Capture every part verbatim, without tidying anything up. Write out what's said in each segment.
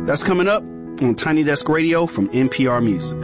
That's coming up on Tiny Desk Radio from N P R Music.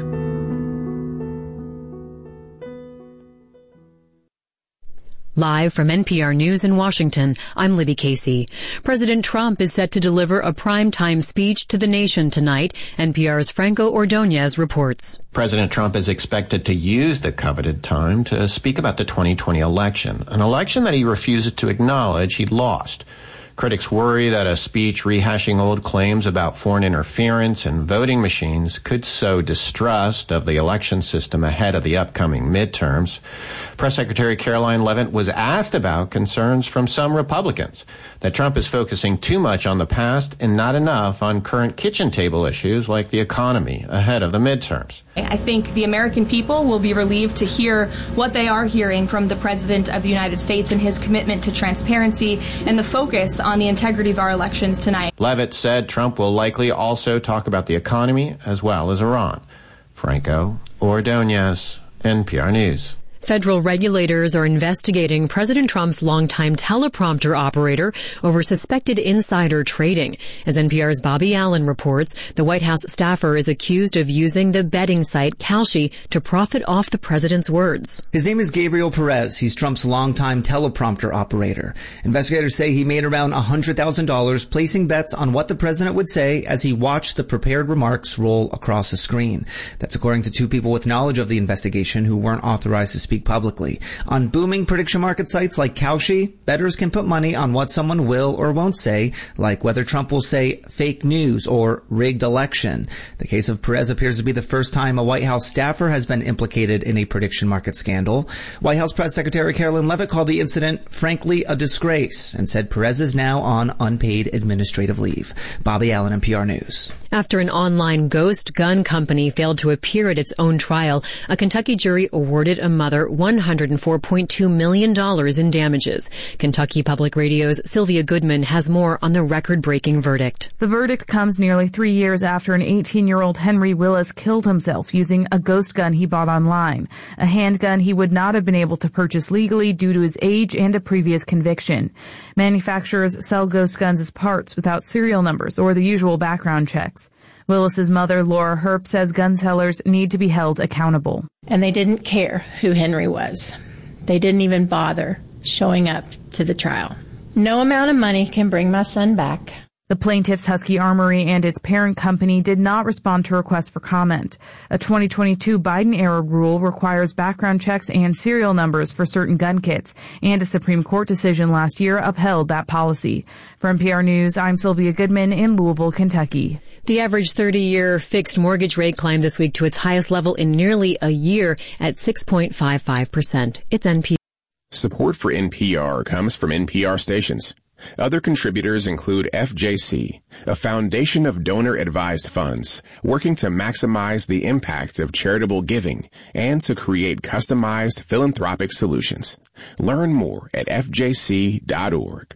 Live from N P R News in Washington, I'm Libby Casey. President Trump is set to deliver a primetime speech to the nation tonight. N P R's Franco Ordonez reports. President Trump is expected to use the coveted time to speak about the twenty twenty election, an election that he refuses to acknowledge he lost. Critics worry that a speech rehashing old claims about foreign interference and voting machines could sow distrust of the election system ahead of the upcoming midterms. Press Secretary Karoline Leavitt was asked about concerns from some Republicans that Trump is focusing too much on the past and not enough on current kitchen table issues like the economy ahead of the midterms. I think the American people will be relieved to hear what they are hearing from the President of the United States and his commitment to transparency and the focus on the integrity of our elections tonight. Leavitt said Trump will likely also talk about the economy as well as Iran. Franco Ordonez, N P R News. Federal regulators are investigating President Trump's longtime teleprompter operator over suspected insider trading. As N P R's Bobby Allen reports, the White House staffer is accused of using the betting site Kalshi to profit off the president's words. His name is Gabriel Perez. He's Trump's longtime teleprompter operator. Investigators say he made around one hundred thousand dollars placing bets on what the president would say as he watched the prepared remarks roll across the screen. That's according to two people with knowledge of the investigation who weren't authorized to speak speak publicly. On booming prediction market sites like Kalshi, bettors can put money on what someone will or won't say, like whether Trump will say fake news or rigged election. The case of Perez appears to be the first time a White House staffer has been implicated in a prediction market scandal. White House Press Secretary Karoline Leavitt called the incident, frankly, a disgrace, and said Perez is now on unpaid administrative leave. Bobby Allen, N P R News. After an online ghost gun company failed to appear at its own trial, a Kentucky jury awarded a mother one hundred four point two million dollars in damages. Kentucky Public Radio's Sylvia Goodman has more on the record-breaking verdict. The verdict comes nearly three years after an eighteen-year-old Henry Willis killed himself using a ghost gun he bought online, a handgun he would not have been able to purchase legally due to his age and a previous conviction. Manufacturers sell ghost guns as parts without serial numbers or the usual background checks. Willis's mother, Laura Herp, says gun sellers need to be held accountable. And they didn't care who Henry was. They didn't even bother showing up to the trial. No amount of money can bring my son back. The plaintiff's Husky Armory and its parent company did not respond to requests for comment. A twenty twenty-two Biden-era rule requires background checks and serial numbers for certain gun kits, and a Supreme Court decision last year upheld that policy. For N P R News, I'm Sylvia Goodman in Louisville, Kentucky. The average thirty-year fixed mortgage rate climbed this week to its highest level in nearly a year at six point five five percent. It's N P R. Support for N P R comes from N P R stations. Other contributors include F J C, a foundation of donor-advised funds working to maximize the impact of charitable giving and to create customized philanthropic solutions. Learn more at f j c dot org.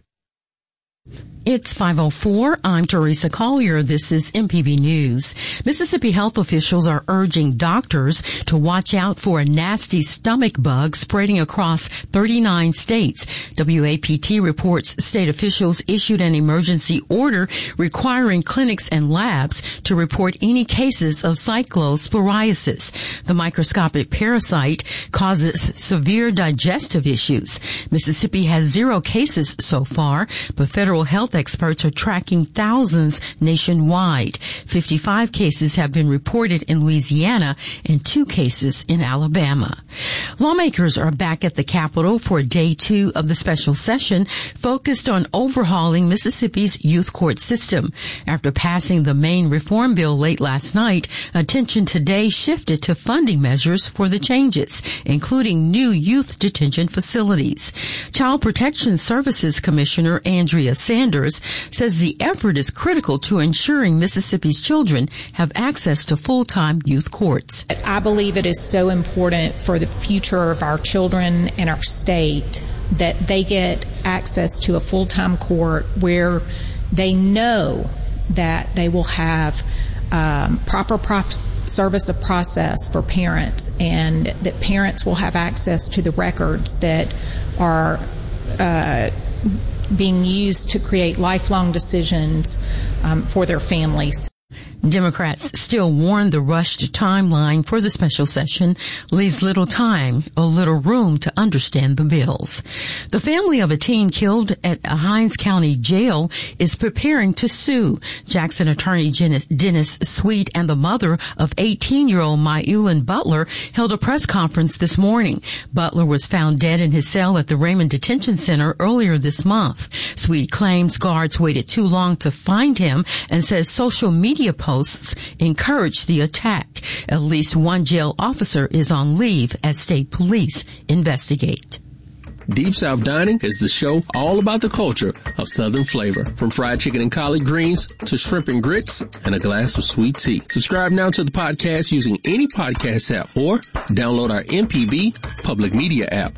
It's five oh four. I'm Teresa Collier. This is M P B News. Mississippi health officials are urging doctors to watch out for a nasty stomach bug spreading across thirty-nine states. W A P T reports state officials issued an emergency order requiring clinics and labs to report any cases of cyclosporiasis. The microscopic parasite causes severe digestive issues. Mississippi has zero cases so far, but federal health experts are tracking thousands nationwide. fifty-five cases have been reported in Louisiana and two cases in Alabama. Lawmakers are back at the Capitol for day two of the special session focused on overhauling Mississippi's youth court system. After passing the main reform bill late last night, attention today shifted to funding measures for the changes, including new youth detention facilities. Child Protection Services Commissioner Andrea Sanders says the effort is critical to ensuring Mississippi's children have access to full-time youth courts. I believe it is so important for the future of our children and our state that they get access to a full-time court where they know that they will have um, proper prop service of process for parents, and that parents will have access to the records that are uh, being used to create lifelong decisions um, for their families. Democrats still warn the rushed timeline for the special session leaves little time or little room to understand the bills. The family of a teen killed at a Hinds County jail is preparing to sue. Jackson attorney Dennis Sweet and the mother of eighteen-year-old Myulin Butler held a press conference this morning. Butler was found dead in his cell at the Raymond Detention Center earlier this month. Sweet claims guards waited too long to find him and says social media posts encouraged the attack. At least one jail officer is on leave as state police investigate. Deep South Dining is the show all about the culture of Southern flavor, from fried chicken and collard greens to shrimp and grits and a glass of sweet tea. Subscribe now to the podcast using any podcast app or download our M P B public media app.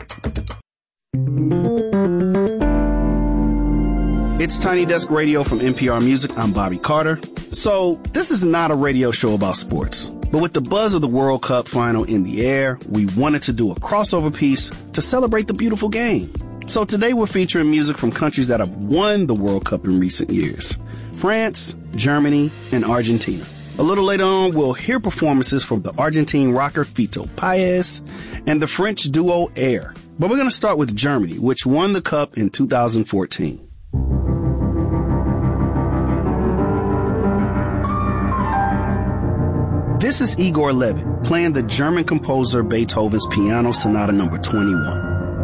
It's Tiny Desk Radio from N P R Music. I'm Bobby Carter. So, this is not a radio show about sports. But with the buzz of the World Cup final in the air, we wanted to do a crossover piece to celebrate the beautiful game. So today we're featuring music from countries that have won the World Cup in recent years. France, Germany, and Argentina. A little later on, we'll hear performances from the Argentine rocker Fito Páez and the French duo Air. But we're going to start with Germany, which won the Cup in two thousand fourteen. This is Igor Levit playing the German composer Beethoven's Piano Sonata number twenty-one.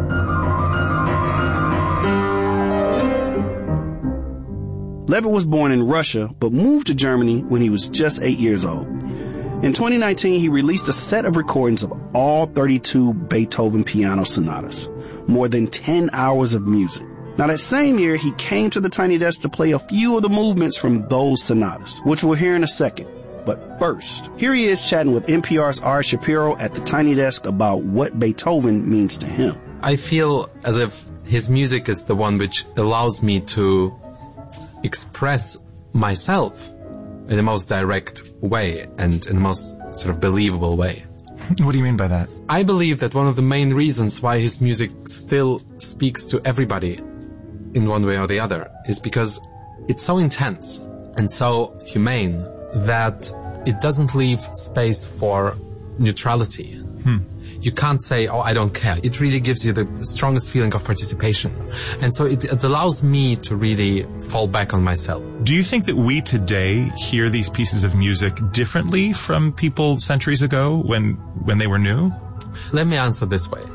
Levit was born in Russia, but moved to Germany when he was just eight years old. In twenty nineteen, he released a set of recordings of all thirty-two Beethoven piano sonatas, more than ten hours of music. Now, that same year, he came to the Tiny Desk to play a few of the movements from those sonatas, which we'll hear in a second. But first, here he is chatting with N P R's Ari Shapiro at the Tiny Desk about what Beethoven means to him. I feel as if his music is the one which allows me to express myself in the most direct way and in the most sort of believable way. What do you mean by that? I believe that one of the main reasons why his music still speaks to everybody in one way or the other is because it's so intense and so humane that it doesn't leave space for neutrality. Hmm. You can't say, oh, I don't care. It really gives you the strongest feeling of participation. And so it, it allows me to really fall back on myself. Do you think that we today hear these pieces of music differently from people centuries ago when, when they were new? Let me answer this way.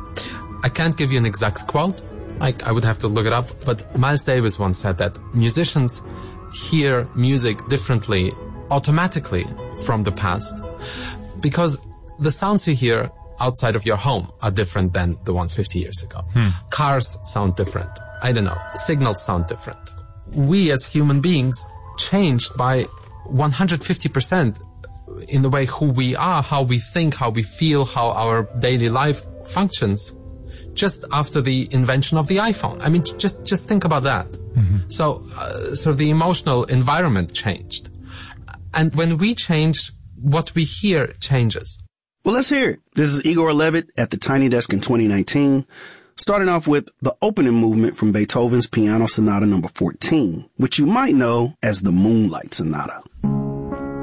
I can't give you an exact quote. I, I would have to look it up. But Miles Davis once said that musicians hear music differently automatically from the past because the sounds you hear outside of your home are different than the ones fifty years ago. Hmm. Cars sound different. I don't know. Signals sound different. We as human beings changed by one hundred fifty percent in the way who we are, how we think, how we feel, how our daily life functions just after the invention of the iPhone. I mean, just, just think about that. Mm-hmm. So, uh, sort of the emotional environment changed. And when we change, what we hear changes. Well, let's hear it. This is Igor Levit at the Tiny Desk in twenty nineteen, starting off with the opening movement from Beethoven's Piano Sonata number fourteen, which you might know as the Moonlight Sonata.